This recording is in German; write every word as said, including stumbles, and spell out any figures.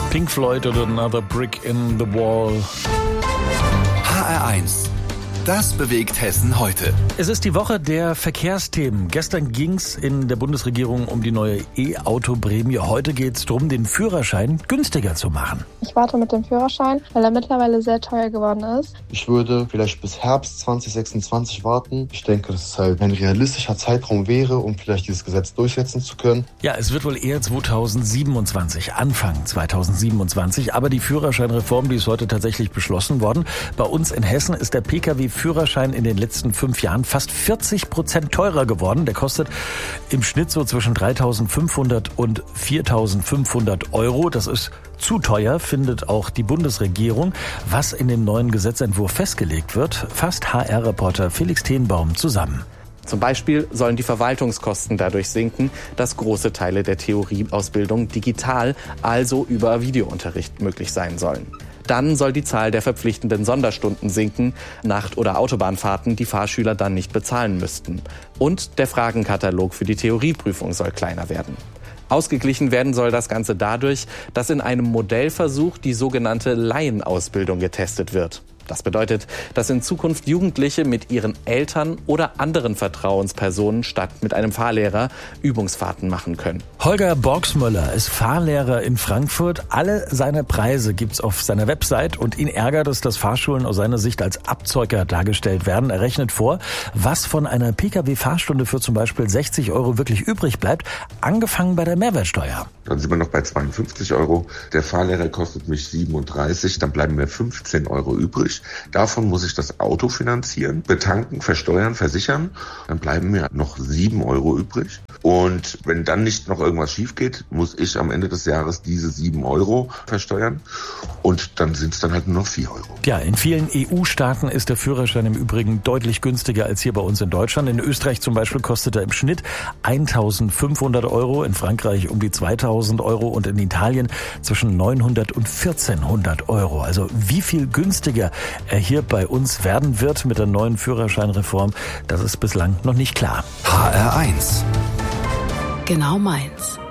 Pink Floyd oder Another Brick in the Wall. H R eins. Das bewegt Hessen heute. Es ist die Woche der Verkehrsthemen. Gestern ging's in der Bundesregierung um die neue E-Auto-Prämie. Heute geht's darum, den Führerschein günstiger zu machen. Ich warte mit dem Führerschein, weil er mittlerweile sehr teuer geworden ist. Ich würde vielleicht bis Herbst zwanzig sechsundzwanzig warten. Ich denke, dass es halt ein realistischer Zeitraum wäre, um vielleicht dieses Gesetz durchsetzen zu können. Ja, es wird wohl eher zweitausendsiebenundzwanzig, Anfang zweitausendsiebenundzwanzig. Aber die Führerscheinreform, die ist heute tatsächlich beschlossen worden. Bei uns in Hessen ist der Pkw-Führerschein in den letzten fünf Jahren fast vierzig Prozent teurer geworden. Der kostet im Schnitt so zwischen dreitausendfünfhundert und viertausendfünfhundert Euro. Das ist zu teuer, findet auch die Bundesregierung. Was in dem neuen Gesetzentwurf festgelegt wird, fasst H R-Reporter Felix Tenbaum zusammen. Zum Beispiel sollen die Verwaltungskosten dadurch sinken, dass große Teile der Theorieausbildung digital, also über Videounterricht, möglich sein sollen. Dann soll die Zahl der verpflichtenden Sonderstunden sinken, Nacht- oder Autobahnfahrten die Fahrschüler dann nicht bezahlen müssten. Und der Fragenkatalog für die Theorieprüfung soll kleiner werden. Ausgeglichen werden soll das Ganze dadurch, dass in einem Modellversuch die sogenannte Laienausbildung getestet wird. Das bedeutet, dass in Zukunft Jugendliche mit ihren Eltern oder anderen Vertrauenspersonen statt mit einem Fahrlehrer Übungsfahrten machen können. Holger Borgsmöller ist Fahrlehrer in Frankfurt. Alle seine Preise gibt's auf seiner Website und ihn ärgert es, dass Fahrschulen aus seiner Sicht als Abzocke dargestellt werden. Er rechnet vor, was von einer Pkw-Fahrstunde für zum Beispiel sechzig Euro wirklich übrig bleibt, angefangen bei der Mehrwertsteuer. Dann sind wir noch bei zweiundfünfzig Euro. Der Fahrlehrer kostet mich siebenunddreißig, dann bleiben mir fünfzehn Euro übrig. Davon muss ich das Auto finanzieren, betanken, versteuern, versichern. Dann bleiben mir noch sieben Euro übrig. Und wenn dann nicht noch irgendwas schief geht, muss ich am Ende des Jahres diese sieben Euro versteuern. Und dann sind es dann halt nur noch vier Euro. Ja, in vielen E U-Staaten ist der Führerschein im Übrigen deutlich günstiger als hier bei uns in Deutschland. In Österreich zum Beispiel kostet er im Schnitt eintausendfünfhundert Euro, in Frankreich um die zweitausend Euro und in Italien zwischen neunhundert und vierzehnhundert Euro. Also wie viel günstiger er hier bei uns werden wird mit der neuen Führerscheinreform, das ist bislang noch nicht klar. H R eins. Genau meins.